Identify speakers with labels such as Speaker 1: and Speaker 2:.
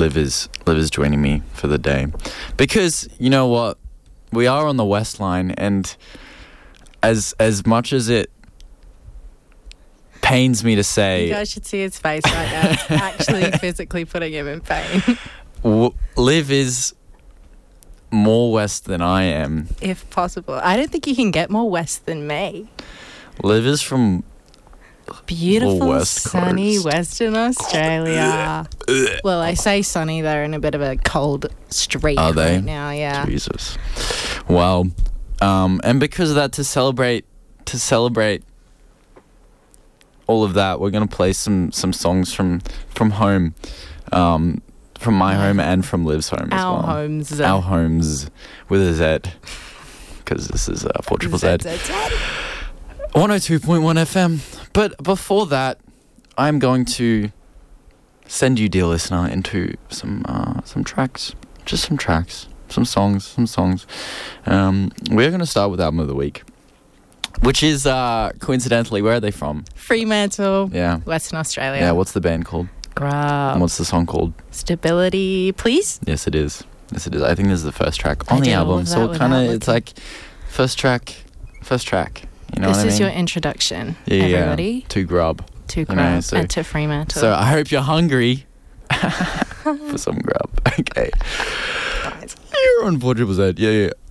Speaker 1: Liv is joining me for the day, because you know what, we are on the West Line, and as much as it pains me to say,
Speaker 2: You guys should see his face right now. It's actually physically putting him in pain.
Speaker 1: Liv is more west than I am.
Speaker 2: If possible. I don't think you can get more west than me.
Speaker 1: Liv is from
Speaker 2: Beautiful,
Speaker 1: West
Speaker 2: sunny
Speaker 1: Coast.
Speaker 2: Western Australia. Well, I say sunny, they're in a bit of a cold streak
Speaker 1: Are they?
Speaker 2: right now, yeah.
Speaker 1: Jesus. Wow. And because of that, to celebrate all of that, we're gonna play some songs from home, from my home and from Liv's home as well. Our homes with a Z, because this is 4ZZZ. 102.1 FM. But before that, I'm going to send you, dear listener, into some tracks. Just some tracks. Some songs. We're going to start with Album of the Week, which is, coincidentally, where are they from?
Speaker 2: Fremantle,
Speaker 1: Yeah.
Speaker 2: Western Australia.
Speaker 1: Yeah, what's the band called?
Speaker 2: Grub.
Speaker 1: And what's the song called?
Speaker 2: Stability, please.
Speaker 1: Yes, it is. I think this is the first track on
Speaker 2: I
Speaker 1: the
Speaker 2: did all
Speaker 1: album.
Speaker 2: of
Speaker 1: So
Speaker 2: that
Speaker 1: it kind of,
Speaker 2: without
Speaker 1: it's like first track. You know
Speaker 2: This
Speaker 1: what I mean?
Speaker 2: is your introduction,
Speaker 1: Yeah,
Speaker 2: everybody,
Speaker 1: to Grub.
Speaker 2: to
Speaker 1: You know,
Speaker 2: Grub
Speaker 1: so-
Speaker 2: and to Fremantle.
Speaker 1: So I hope you're hungry for some grub. Okay.
Speaker 2: Right.
Speaker 1: You're on 4ZZZ. Yeah.